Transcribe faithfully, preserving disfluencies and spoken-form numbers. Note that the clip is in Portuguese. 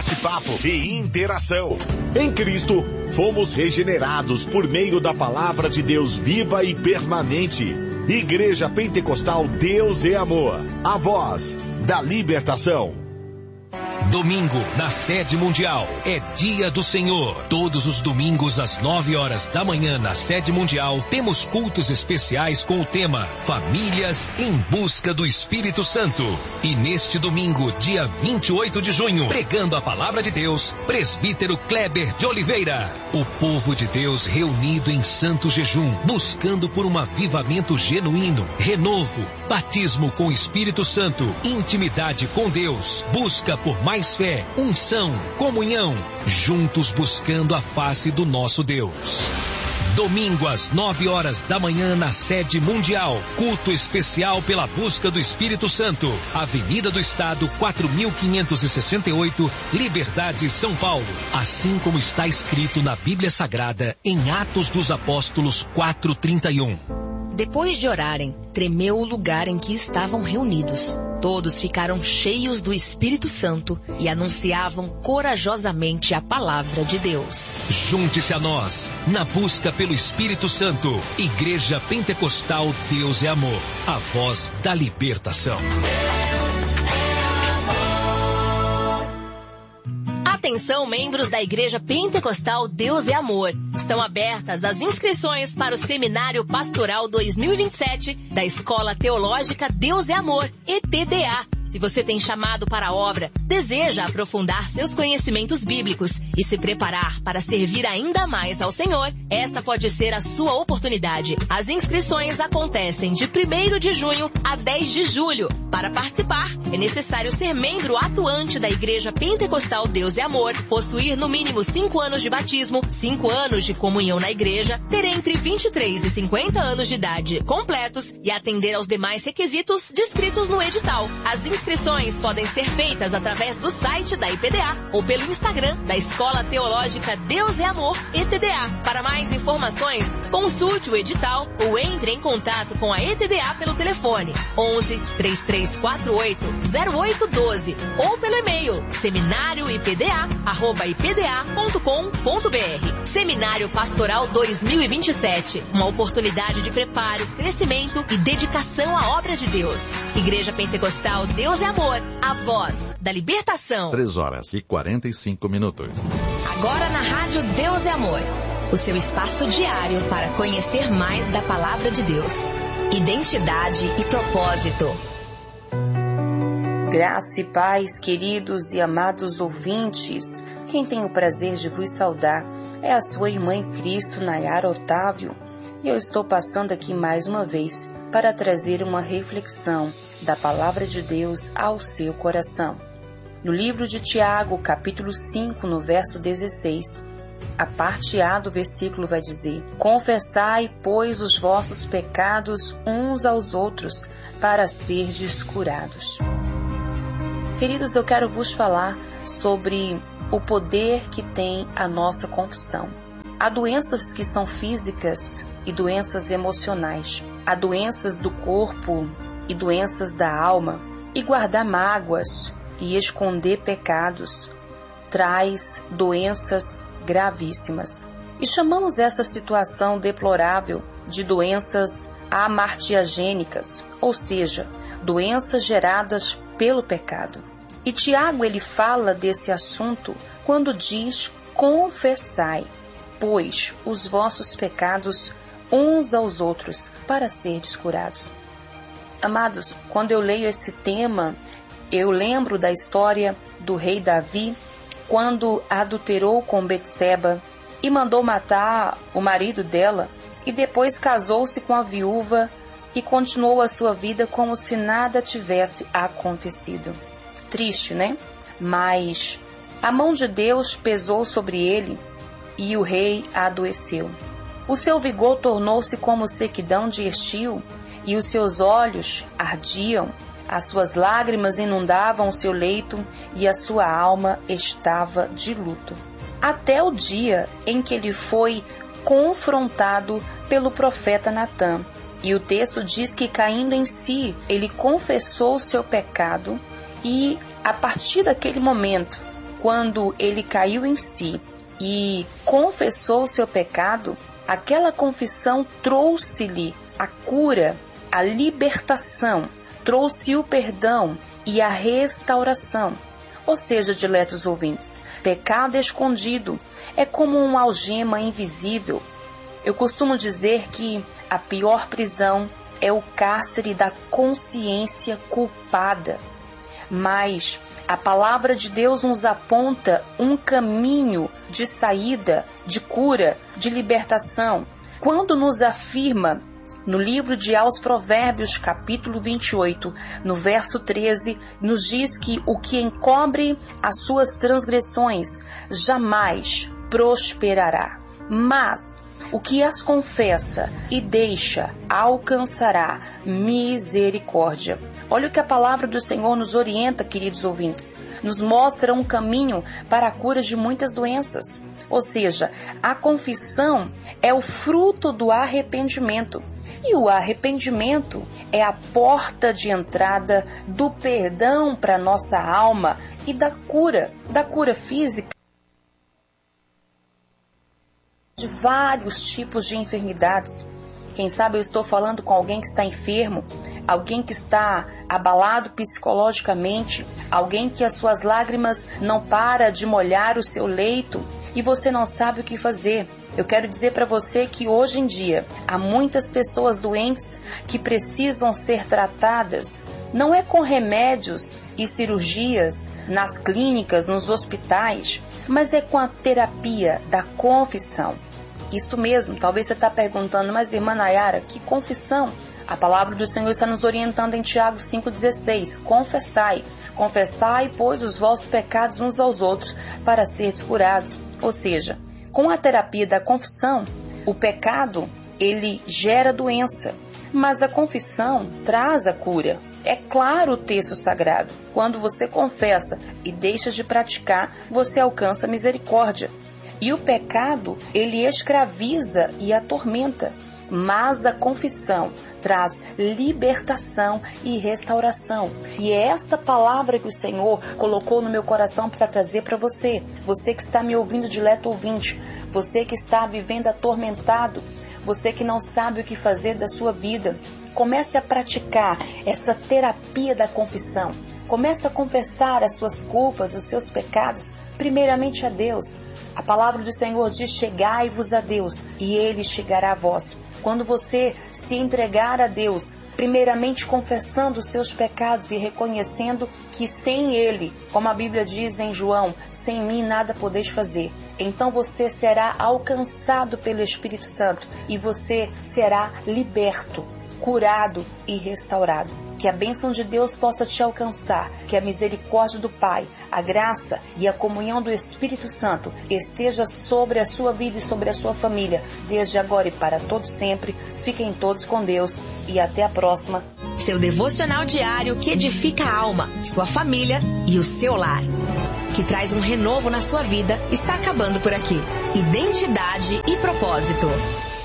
bate-papo e interação. Em Cristo, fomos regenerados por meio da palavra de Deus viva e permanente. Igreja Pentecostal Deus é Amor, a voz da libertação. Domingo, na sede mundial, é dia do Senhor. Todos os domingos às nove horas da manhã na sede mundial, temos cultos especiais com o tema Famílias em Busca do Espírito Santo. E neste domingo, dia vinte e oito de junho, pregando a palavra de Deus, presbítero Kleber de Oliveira. O povo de Deus reunido em santo jejum, buscando por um avivamento genuíno, renovo, batismo com o Espírito Santo, intimidade com Deus, busca por mais fé, unção, comunhão, juntos buscando a face do nosso Deus. Domingo às nove horas da manhã na sede mundial, culto especial pela busca do Espírito Santo, Avenida do Estado quatro mil quinhentos e sessenta e oito, Liberdade, São Paulo, assim como está escrito na Bíblia Sagrada em Atos dos Apóstolos quatro, trinta e um. Depois de orarem, tremeu o lugar em que estavam reunidos. Todos ficaram cheios do Espírito Santo e anunciavam corajosamente a palavra de Deus. Junte-se a nós, na busca pelo Espírito Santo. Igreja Pentecostal Deus é Amor, a voz da libertação. Atenção, membros da Igreja Pentecostal Deus é Amor. Estão abertas as inscrições para o Seminário Pastoral dois mil e vinte e sete da Escola Teológica Deus é Amor, E T D A. Se você tem chamado para a obra, deseja aprofundar seus conhecimentos bíblicos e se preparar para servir ainda mais ao Senhor, esta pode ser a sua oportunidade. As inscrições acontecem de primeiro de junho a dez de julho. Para participar, é necessário ser membro atuante da Igreja Pentecostal Deus é Amor, possuir no mínimo cinco anos de batismo, cinco anos de comunhão na igreja, ter entre vinte e três e cinquenta anos de idade completos e atender aos demais requisitos descritos no edital. As inscrições podem ser feitas através do site da I P D A ou pelo Instagram da Escola Teológica Deus é Amor, E T D A. Para mais informações, consulte o edital ou entre em contato com a E T D A pelo telefone onze, três três quatro oito, zero oito um dois ou pelo e-mail seminarioipda arroba ipda ponto com ponto br. Seminário Pastoral dois mil e vinte e sete, uma oportunidade de preparo, crescimento e dedicação à obra de Deus. Igreja Pentecostal Deus é Amor, a voz da libertação. três horas e quarenta e cinco minutos. Agora na rádio Deus é Amor, o seu espaço diário para conhecer mais da palavra de Deus. Identidade e propósito. Graça e paz, queridos e amados ouvintes. Quem tem o prazer de vos saudar é a sua irmã em Cristo, Nayara Otávio. E eu estou passando aqui mais uma vez para trazer uma reflexão da palavra de Deus ao seu coração. No livro de Tiago, capítulo cinco, no verso dezesseis, a parte A do versículo vai dizer: confessai, pois, os vossos pecados uns aos outros, para serdes curados. Queridos, eu quero vos falar sobre o poder que tem a nossa confissão. Há doenças que são físicas e doenças emocionais. Há doenças do corpo e doenças da alma. E guardar mágoas e esconder pecados traz doenças gravíssimas. E chamamos essa situação deplorável de doenças amartiagênicas, ou seja, doenças geradas pelo pecado. E Tiago ele fala desse assunto quando diz: confessai, pois, os vossos pecados uns aos outros, para serdes curados. Amados, quando eu leio esse tema, eu lembro da história do rei Davi, quando adulterou com Betseba e mandou matar o marido dela, e depois casou-se com a viúva e continuou a sua vida como se nada tivesse acontecido. Triste, né? Mas a mão de Deus pesou sobre ele e o rei adoeceu. O seu vigor tornou-se como sequidão de estio e os seus olhos ardiam, as suas lágrimas inundavam o seu leito e a sua alma estava de luto. Até o dia em que ele foi confrontado pelo profeta Natã. E o texto diz que, caindo em si, ele confessou o seu pecado e, a partir daquele momento, quando ele caiu em si e confessou o seu pecado, aquela confissão trouxe-lhe a cura, a libertação, trouxe o perdão e a restauração. Ou seja, diletos ouvintes, pecado escondido é como uma algema invisível. Eu costumo dizer que a pior prisão é o cárcere da consciência culpada. Mas a palavra de Deus nos aponta um caminho de saída, de cura, de libertação, quando nos afirma no livro de Aos Provérbios, capítulo vinte e oito, no verso treze, nos diz que o que encobre as suas transgressões jamais prosperará, mas o que as confessa e deixa alcançará misericórdia. Olha o que a palavra do Senhor nos orienta, queridos ouvintes. Nos mostra um caminho para a cura de muitas doenças. Ou seja, a confissão é o fruto do arrependimento. E o arrependimento é a porta de entrada do perdão para a nossa alma e da cura, da cura física, de vários tipos de enfermidades. Quem sabe eu estou falando com alguém que está enfermo, alguém que está abalado psicologicamente, alguém que as suas lágrimas não param de molhar o seu leito e você não sabe o que fazer. Eu quero dizer para você que hoje em dia há muitas pessoas doentes que precisam ser tratadas, não é com remédios e cirurgias nas clínicas, nos hospitais, mas é com a terapia da confissão. Isso mesmo, talvez você está perguntando, mas irmã Nayara, que confissão? A palavra do Senhor está nos orientando em Tiago cinco dezesseis, confessai, confessai, pois, os vossos pecados uns aos outros, para seres curados. Ou seja, com a terapia da confissão, o pecado, ele gera doença, mas a confissão traz a cura. É claro o texto sagrado, quando você confessa e deixa de praticar, você alcança a misericórdia. E o pecado, ele escraviza e atormenta, mas a confissão traz libertação e restauração. E é esta palavra que o Senhor colocou no meu coração para trazer para você. Você que está me ouvindo, dileto ouvinte, você que está vivendo atormentado, você que não sabe o que fazer da sua vida, comece a praticar essa terapia da confissão. Comece a confessar as suas culpas, os seus pecados, primeiramente a Deus. A palavra do Senhor diz, chegai-vos a Deus, e Ele chegará a vós. Quando você se entregar a Deus, primeiramente confessando os seus pecados e reconhecendo que sem Ele, como a Bíblia diz em João, sem mim nada podeis fazer, então você será alcançado pelo Espírito Santo e você será liberto, curado e restaurado. Que a bênção de Deus possa te alcançar, que a misericórdia do Pai, a graça e a comunhão do Espírito Santo esteja sobre a sua vida e sobre a sua família, desde agora e para todo sempre. Fiquem todos com Deus e até a próxima. Seu devocional diário que edifica a alma, sua família e o seu lar, que traz um renovo na sua vida, está acabando por aqui. Identidade e propósito.